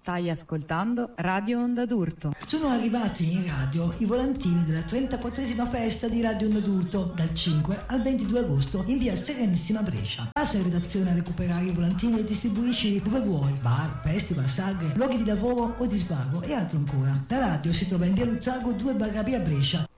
Stai ascoltando Radio Onda d'Urto. Sono arrivati in radio i volantini della 34esima festa di Radio Onda d'Urto dal 5 al 22 agosto in via Serenissima Brescia. Passa in redazione a recuperare i volantini e distribuisci dove vuoi: bar, festival, sagre, luoghi di lavoro o di svago e altro ancora. La radio si trova in via Luzzargo 2 / via Brescia.